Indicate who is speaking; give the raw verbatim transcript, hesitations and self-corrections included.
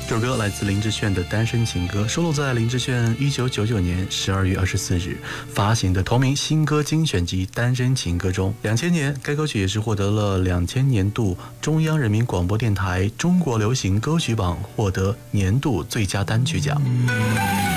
Speaker 1: 这首歌来自林志炫的《单身情歌》，收录在林志炫一九九九年十二月二十四日发行的同名新歌精选集《单身情歌》中。两千年，该歌曲也是获得了两千年度中央人民广播电台中国流行歌曲榜获得年度最佳单曲奖。